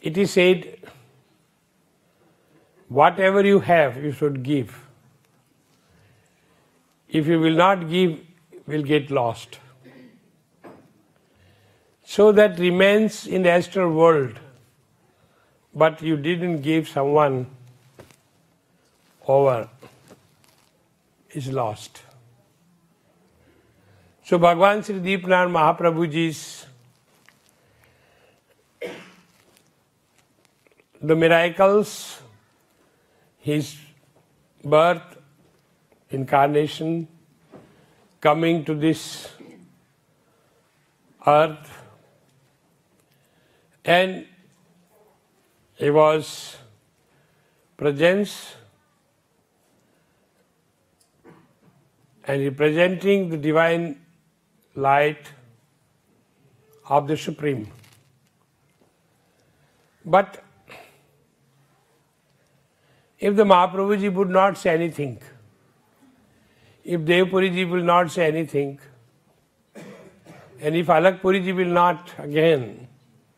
it is said, whatever you have, you should give. If you will not give, you will get lost. So that remains in the astral world, but you didn't give someone over, is lost. So Bhagavan Sri Deepnand Mahaprabhuji's the miracles, his birth, incarnation, coming to this earth, and he was presence and representing the divine light of the Supreme. But if the Mahaprabhuji would not say anything, if Devpuriji will not say anything, and if Alakpuriji will not again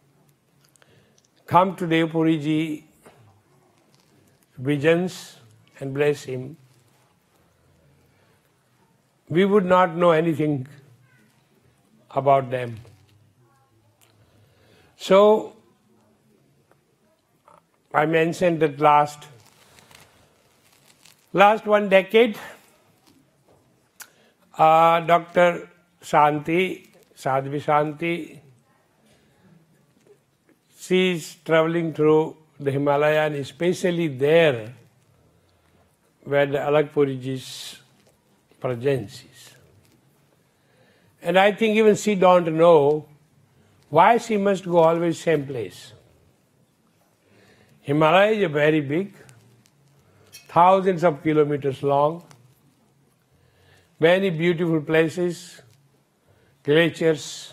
come to Devpuriji visions and bless him, we would not know anything about them. So, I mentioned that last 1 decade, Dr. Shanti, Sadhvi Shanti, she is traveling through the Himalaya and especially there where the Alakpuriji's presence is. And I think even she don't know why she must go always same place. Himalaya is very big, thousands of kilometers long, many beautiful places, glaciers,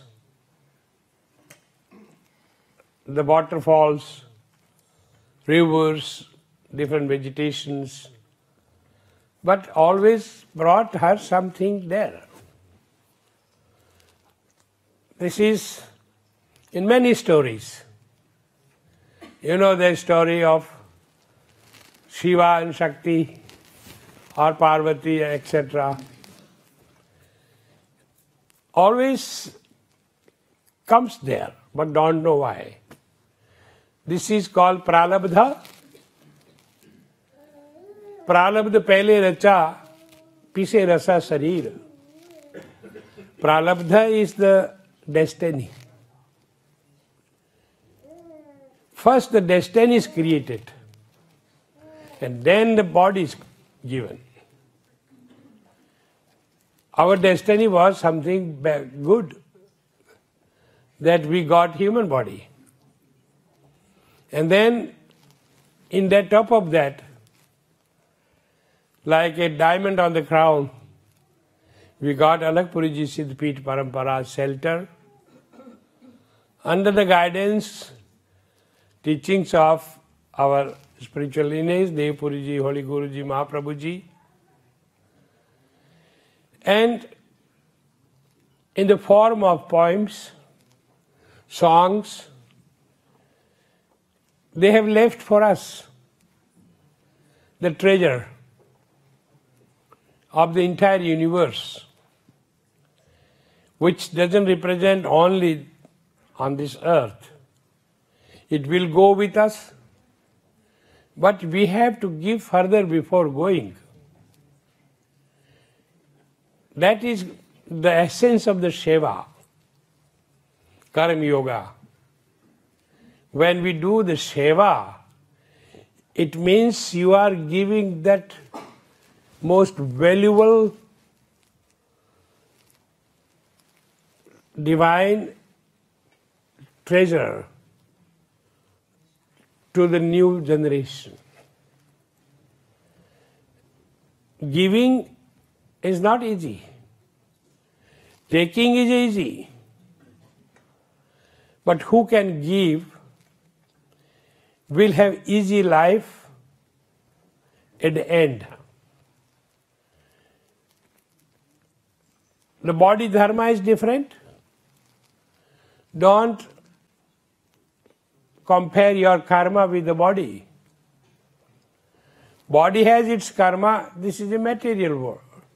the waterfalls, rivers, different vegetations, but always brought her something there. This is in many stories. You know the story of Shiva and Shakti or Parvati, etc. Always comes there, but don't know why. This is called Pralabdha. Pralabdha pehle racha, pise rasa sharir. Pralabdha is the destiny. First the destiny is created and then the body is given. Our destiny was something good, that we got human body. And then in the top of that, like a diamond on the crown, we got Alakpuriji Siddhpit Parampara shelter under the guidance, teachings of our spiritual lineage, Devpuriji, Holy Guruji, Mahaprabhuji. And in the form of poems, songs, they have left for us the treasure of the entire universe, which doesn't represent only on this earth. It will go with us, but we have to give further before going. That is the essence of the Seva, Karma Yoga. When we do the Seva, it means you are giving that most valuable divine treasure to the new generation. Giving is not easy. Taking is easy. But who can give will have easy life at the end. The body dharma is different. Don't compare your karma with the body. Body has its karma, this is a material